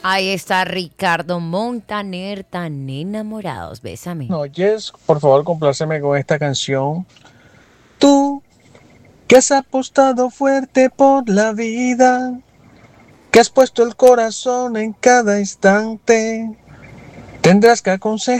Ahí está Ricardo Montaner, tan enamorados. Bésame. No, Jess, por favor, compláceme con esta canción. Tú, que has apostado fuerte por la vida, que has puesto el corazón en cada instante, tendrás que aconsejar